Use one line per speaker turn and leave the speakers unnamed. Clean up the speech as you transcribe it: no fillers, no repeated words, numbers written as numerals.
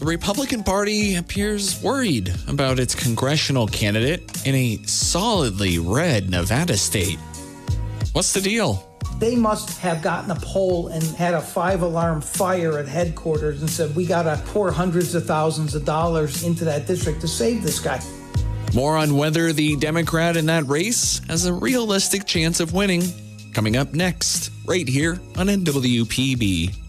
The Republican Party appears worried about its congressional candidate in a solidly red Nevada state. What's the deal?
They must have gotten a poll and had a 5-alarm fire at headquarters and said, we got to pour hundreds of thousands of dollars into that district to save this guy.
More on whether the Democrat in that race has a realistic chance of winning, coming up next, right here on NWPB.